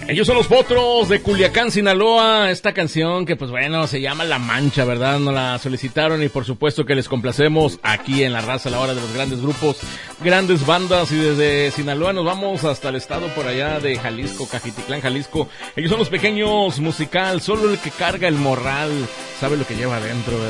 Ellos son los Potros de Culiacán, Sinaloa. Esta canción que pues bueno, se llama La Mancha, ¿verdad? Nos la solicitaron y por supuesto que les complacemos aquí en La Raza, a la hora de los grandes grupos, grandes bandas. Y desde Sinaloa nos vamos hasta el estado por allá de Jalisco, Cajititlán, Jalisco. Ellos son los Pequeños Musical, solo el que carga el morral sabe lo que lleva adentro, ¿verdad?